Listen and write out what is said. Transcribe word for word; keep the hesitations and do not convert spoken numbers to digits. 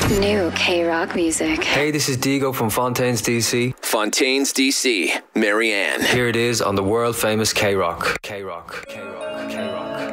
New K-Rock music. Hey, this is Digo from Fontaines, D C. Fontaines, D C. Marianne. Here it is on the world famous K-Rock. K-Rock. K-Rock. K-Rock.